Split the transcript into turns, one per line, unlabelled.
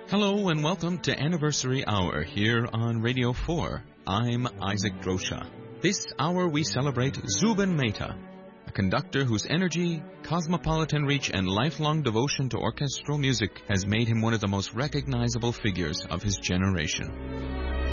Hello and welcome to Anniversary Hour here on Radio 4. I'm Isaac Drosha. This hour we celebrate Zubin Mehta, a conductor whose energy, cosmopolitan reach, and lifelong devotion to orchestral music has made him one of the most recognizable figures of his generation.